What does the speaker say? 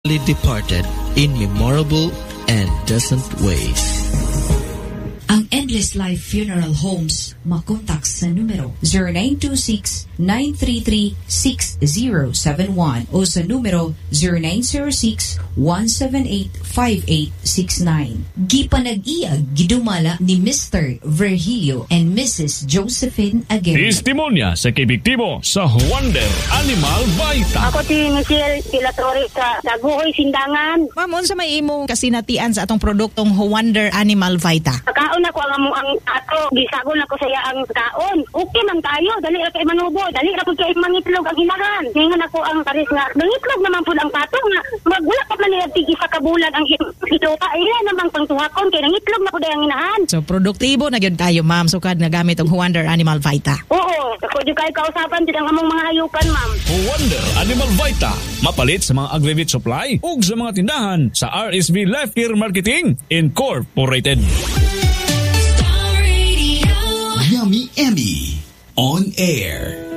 departed in memorable and decent ways. Ang Endless Life Funeral Homes, makontak sa numero 0926-933-6071 o sa numero 0906-178-5869. Gipanag-iyag gidumala ni Mr. Virgilio and Mrs. Josephine Aguirre. Testimonya sa kibiktibo sa Wonder Animal Vita. Ako si Michelle Pilatori sa Daguhoy, Sindangan. Ma'am, unsa may imong kasinatian sa atong produktong Wonder Animal Vita? Kaon ako ang ato, gisagon ako saya ang kaon. Okay man tayo, dali ra kay manubo, dali ra pud kay mangitlog ang hinagan. Ningon ako ang pares nga, mangitlog naman pud ang pato nga, magwala pa man niya tig isa ka bulan ang itlota. Ila namang pangtuhakon kay nangitlog na pud ang hinahan. So produktibo na gyud kayo, ma'am, sukad nga gamit ang Wonder Animal Vita. Oo, ako jud kay kausapan jud ang among mga hayupan, ma'am. Wonder Animal Vita, mapalit sa mga agri-vet supply ug sa mga tindahan sa RSV Life Care Marketing Incorporated. Yummy Emmy on air.